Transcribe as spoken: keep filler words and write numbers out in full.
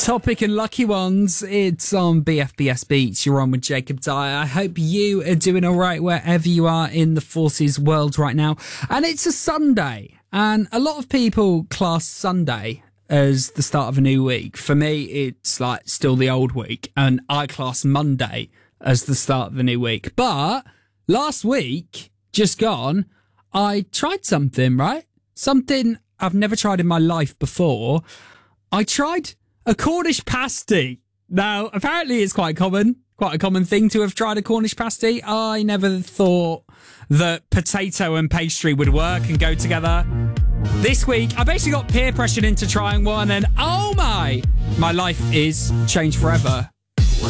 Topic and Lucky Ones. It's on B F B S Beats. You're on with Jacob Dyer. I hope you are doing all right wherever you are in the Forces world right now. And it's a Sunday. And a lot of people class Sunday as the start of a new week. For me, it's like still the old week. And I class Monday as the start of the new week. But last week, just gone, I tried something, right? Something I've never tried in my life before. I tried a Cornish pasty. Now, apparently it's quite common, quite a common thing to have tried a Cornish pasty. I never thought that potato and pastry would work and go together. This week, I basically got peer pressured into trying one, and oh my, my life is changed forever.